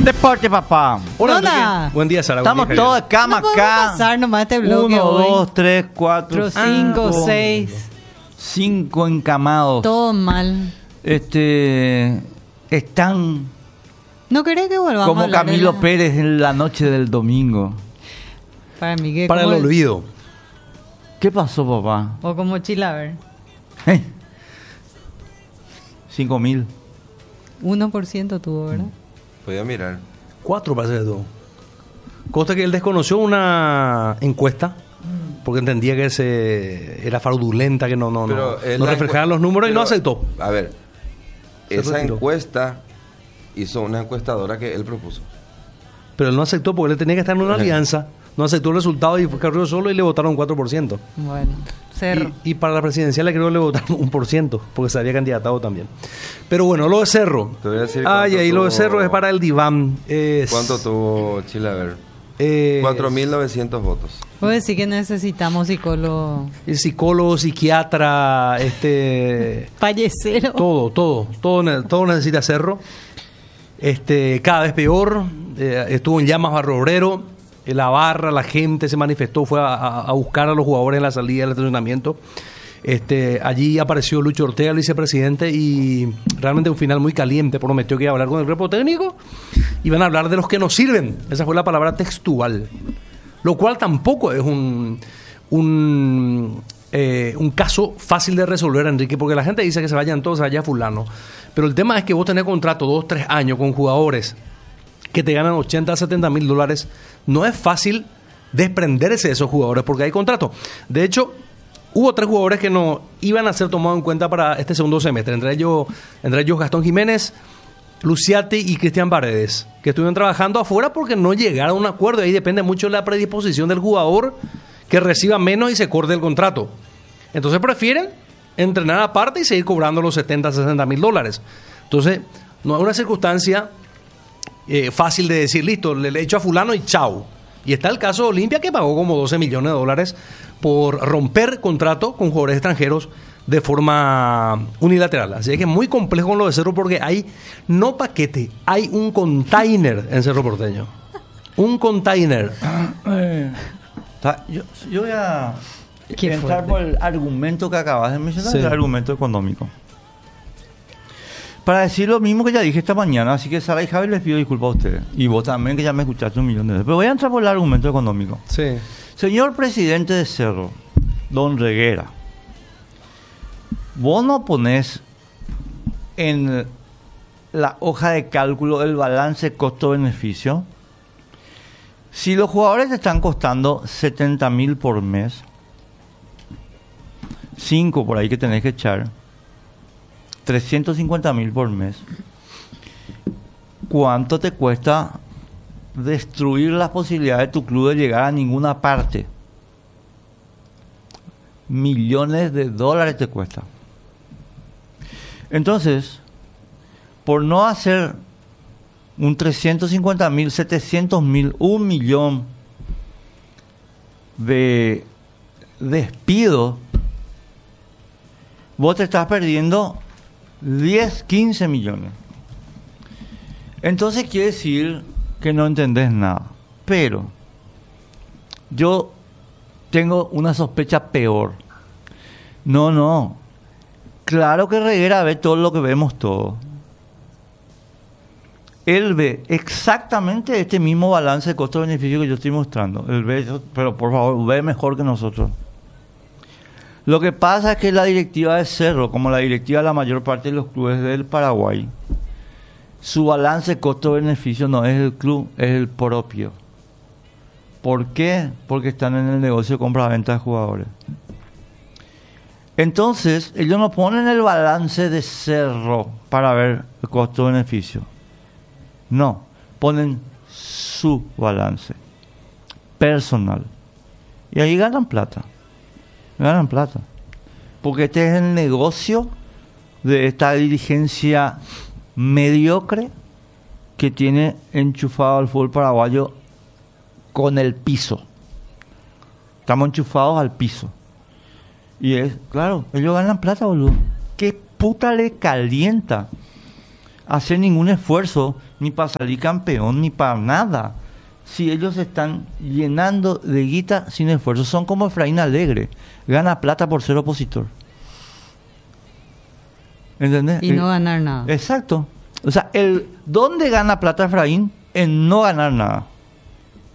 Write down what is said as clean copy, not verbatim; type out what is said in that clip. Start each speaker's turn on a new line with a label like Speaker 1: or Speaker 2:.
Speaker 1: Deporte, papá.
Speaker 2: Hola,
Speaker 3: Hola.
Speaker 2: Enrique. Buen día, Sara.
Speaker 1: Estamos
Speaker 2: Buen día,
Speaker 1: todos de cama
Speaker 3: No podemos
Speaker 1: acá.
Speaker 3: pasar nomás este bloque
Speaker 1: 1,
Speaker 3: hoy.
Speaker 1: 2, 3, 4,
Speaker 3: 5, 6.
Speaker 1: 5 encamados.
Speaker 3: Todo mal.
Speaker 1: Están
Speaker 3: ¿No querés que volvamos a
Speaker 1: como
Speaker 3: hablar de
Speaker 1: Camilo
Speaker 3: la-
Speaker 1: Pérez en la noche del domingo.
Speaker 3: Para mí que
Speaker 2: Para el
Speaker 3: como
Speaker 2: olvido.
Speaker 1: ¿Qué pasó, papá?
Speaker 3: O como Chilaver.
Speaker 1: 5.000.
Speaker 3: 1% tuvo, ¿verdad?
Speaker 4: Voy a mirar.
Speaker 2: 4 parece que tuvo. Consta que él desconoció una encuesta porque entendía que era fraudulenta, que no reflejaban los números y no aceptó.
Speaker 4: A ver,
Speaker 2: Se
Speaker 4: esa
Speaker 2: retiró.
Speaker 4: encuesta hizo una encuestadora que él propuso.
Speaker 2: Pero él no aceptó porque él tenía que estar en una
Speaker 4: Ajá.
Speaker 2: alianza. No aceptó el resultado y corrió solo y le votaron 4%.
Speaker 3: Bueno, Cerro.
Speaker 2: Y para la presidencial creo que le votaron 1%, porque se había candidatado también. Pero bueno, lo de Cerro.
Speaker 4: Te voy a decir
Speaker 2: Ay,
Speaker 4: cuánto
Speaker 2: ahí lo de
Speaker 4: tuvo-
Speaker 2: Cerro es para el diván.
Speaker 4: ¿Cuánto tuvo Chilaver?
Speaker 2: Eh,
Speaker 4: 4.900 votos.
Speaker 3: Puedo decir que necesitamos psicólogo
Speaker 2: Psicólogo, psiquiatra,
Speaker 3: fallecero.
Speaker 2: todo necesita Cerro. Cada vez peor. Estuvo en llamas Barrio Obrero. La barra, la gente se manifestó, fue a buscar a los jugadores en la salida del estacionamiento. Allí apareció Lucho Ortega, el vicepresidente, y realmente un final muy caliente. Prometió que iba a hablar con el cuerpo técnico y van a hablar de los que nos sirven. Esa fue la palabra textual. Lo cual tampoco es un caso fácil de resolver, Enrique, porque la gente dice que se vayan todos, se vaya fulano. Pero el tema es que vos tenés contrato 2, 3 años con jugadores que te ganan 80 a 70 mil dólares. No es fácil desprenderse de esos jugadores porque hay contrato. De hecho, hubo 3 jugadores que no iban a ser tomados en cuenta para este segundo semestre. Entre ellos Gastón Jiménez, Luciati y Cristian Paredes, que estuvieron trabajando afuera porque no llegaron a un acuerdo. Ahí depende mucho de la predisposición del jugador, que reciba menos y se corte el contrato. Entonces prefieren entrenar aparte y seguir cobrando los 70, 60 mil dólares. Entonces, no es una circunstancia fácil de decir, listo, le echo a fulano y chao. Y está el caso de Olimpia, que pagó como 12 millones de dólares por romper contrato con jugadores extranjeros de forma unilateral. Así que es muy complejo con lo de Cerro porque hay no paquete, hay un container en Cerro Porteño. Un container.
Speaker 1: Yo voy a
Speaker 3: Qué
Speaker 1: entrar
Speaker 3: fuerte.
Speaker 1: por el argumento que acabas de mencionar,
Speaker 2: Sí.
Speaker 1: el argumento económico. Para decir lo mismo que ya dije esta mañana, así que Sara y Javi les pido disculpas a ustedes. Y vos también, que ya me escuchaste 1.000.000 de veces. Pero voy a entrar por el argumento económico.
Speaker 2: Sí.
Speaker 1: Señor presidente de Cerro, don Reguera, vos no ponés en la hoja de cálculo el balance costo-beneficio. Si los jugadores te están costando 70.000 por mes, 5 por ahí que tenés que echar, 350.000 por mes, ¿cuánto te cuesta destruir las posibilidades de tu club de llegar a ninguna parte? Millones de dólares te cuesta. Entonces, por no hacer un 350.000, 700.000, 1 millón de despido, vos te estás perdiendo 10, 15 millones. Entonces quiere decir que no entendés nada. Pero yo tengo una sospecha peor. No. Claro que Reguera ve todo lo que vemos todos. Él ve exactamente este mismo balance de costo-beneficio que yo estoy mostrando. Él ve eso, pero por favor, ve mejor que nosotros. Lo que pasa es que la directiva de Cerro, como la directiva de la mayor parte de los clubes del Paraguay, su balance costo-beneficio no es el club, es el propio. ¿Por qué? Porque están en el negocio de compra-venta de jugadores. Entonces, ellos no ponen el balance de Cerro para ver el costo-beneficio. No, ponen su balance personal. Y ahí ganan plata. Ganan plata. Porque este es el negocio de esta dirigencia mediocre que tiene enchufado al fútbol paraguayo con el piso. Estamos enchufados al piso. Y es, claro, ellos ganan plata, boludo. ¿Qué puta le calienta hacer ningún esfuerzo ni para salir campeón ni para nada. Si ellos están llenando de guita sin esfuerzo, son como Efraín Alegre, gana plata por ser opositor. ¿Entendés?
Speaker 3: Y no ganar nada.
Speaker 1: Exacto. O sea, ¿dónde gana plata Efraín? En no ganar nada.